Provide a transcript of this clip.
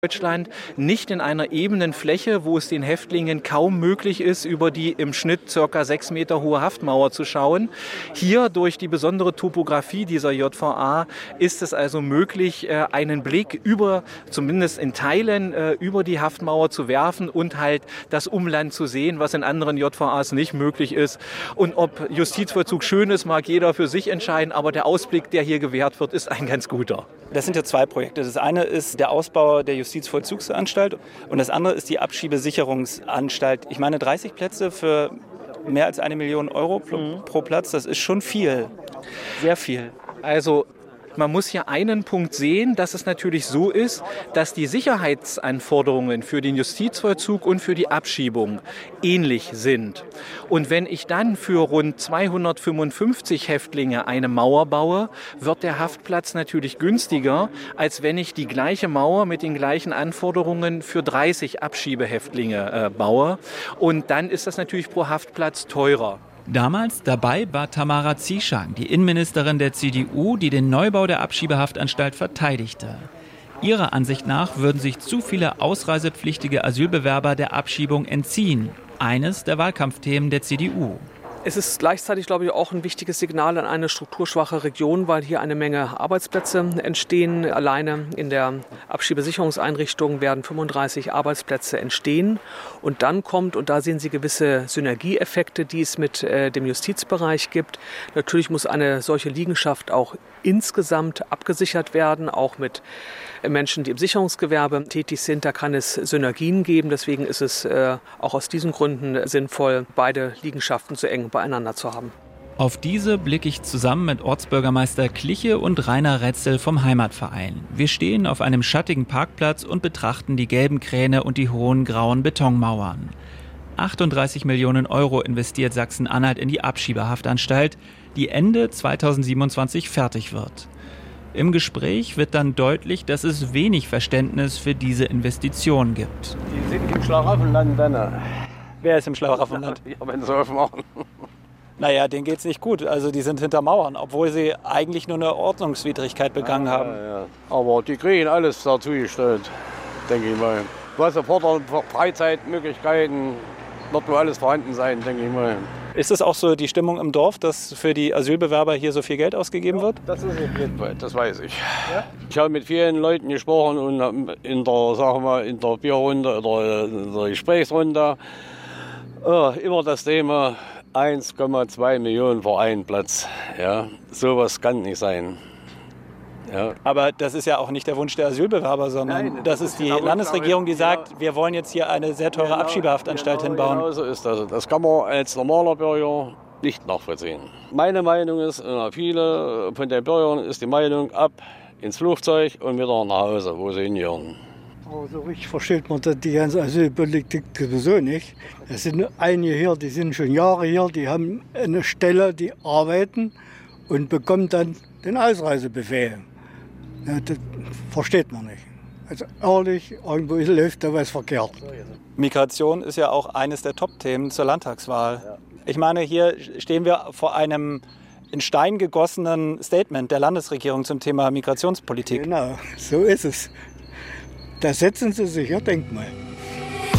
Deutschland nicht in einer ebenen Fläche, wo es den Häftlingen kaum möglich ist, über die im Schnitt ca. 6 Meter hohe Haftmauer zu schauen. Hier durch die besondere Topografie dieser JVA ist es also möglich, einen Blick zumindest in Teilen, über die Haftmauer zu werfen und halt das Umland zu sehen, was in anderen JVAs nicht möglich ist. Und ob Justizvollzug schön ist, mag jeder für sich entscheiden, aber der Ausblick, der hier gewährt wird, ist ein ganz guter. Das sind ja zwei Projekte. Das eine ist der Ausbau der Justizvollzugsanstalt und das andere ist die Abschiebesicherungsanstalt. Ich meine, 30 Plätze für mehr als 1 Million Euro pro Platz, das ist schon viel, sehr viel. Also man muss hier einen Punkt sehen, dass es natürlich so ist, dass die Sicherheitsanforderungen für den Justizvollzug und für die Abschiebung ähnlich sind. Und wenn ich dann für rund 255 Häftlinge eine Mauer baue, wird der Haftplatz natürlich günstiger, als wenn ich die gleiche Mauer mit den gleichen Anforderungen für 30 Abschiebehäftlinge baue. Und dann ist das natürlich pro Haftplatz teurer. Damals dabei war Tamara Zieschang, die Innenministerin der CDU, die den Neubau der Abschiebehaftanstalt verteidigte. Ihrer Ansicht nach würden sich zu viele ausreisepflichtige Asylbewerber der Abschiebung entziehen. Eines der Wahlkampfthemen der CDU. Es ist gleichzeitig, glaube ich, auch ein wichtiges Signal an eine strukturschwache Region, weil hier eine Menge Arbeitsplätze entstehen. Alleine in der Abschiebesicherungseinrichtung werden 35 Arbeitsplätze entstehen. Und dann kommt, und da sehen Sie gewisse Synergieeffekte, die es mit dem Justizbereich gibt. Natürlich muss eine solche Liegenschaft auch insgesamt abgesichert werden, auch mit Menschen, die im Sicherungsgewerbe tätig sind. Da kann es Synergien geben. Deswegen ist es auch aus diesen Gründen sinnvoll, beide Liegenschaften so eng beieinander zu haben. Auf diese blicke ich zusammen mit Ortsbürgermeister Kliche und Rainer Retzel vom Heimatverein. Wir stehen auf einem schattigen Parkplatz und betrachten die gelben Kräne und die hohen grauen Betonmauern. 38 Millionen Euro investiert Sachsen-Anhalt in die Abschiebehaftanstalt, die Ende 2027 fertig wird. Im Gespräch wird dann deutlich, dass es wenig Verständnis für diese Investition gibt. Die sind im Schlaraffenland, dann. Wer ist im Schlaraffenland? Ja, wenn sie aufmachen. Naja, denen geht's nicht gut. Also die sind hinter Mauern, obwohl sie eigentlich nur eine Ordnungswidrigkeit begangen haben. Ja. Aber die kriegen alles dazu gestellt, denke ich mal. Was fordern Freizeitmöglichkeiten, wird wohl alles vorhanden sein, denke ich mal. Ist es auch so die Stimmung im Dorf, dass für die Asylbewerber hier so viel Geld ausgegeben wird? Das ist auf jeden Fall, das weiß ich. Ja? Ich habe mit vielen Leuten gesprochen und in der Bierrunde oder in der Gesprächsrunde immer das Thema 1,2 Millionen für einen Platz. Ja, sowas kann nicht sein. Ja. Aber das ist ja auch nicht der Wunsch der Asylbewerber, sondern das ist die Landesregierung, die sagt, wir wollen jetzt hier eine sehr teure Abschiebehaftanstalt hinbauen. Genau so ist das. Das kann man als normaler Bürger nicht nachvollziehen. Meine Meinung ist, viele von den Bürgern ist die Meinung, ab ins Flugzeug und wieder nach Hause, wo sie hingehören. Aber so richtig versteht man die ganze Asylpolitik sowieso nicht. Es sind einige hier, die sind schon Jahre hier, die haben eine Stelle, die arbeiten und bekommen dann den Ausreisebefehl. Ja, das versteht man nicht. Also ehrlich, irgendwo läuft da was verkehrt. Migration ist ja auch eines der Top-Themen zur Landtagswahl. Ja. Ich meine, hier stehen wir vor einem in Stein gegossenen Statement der Landesregierung zum Thema Migrationspolitik. Genau, so ist es. Da setzen Sie sich, ja, denk mal.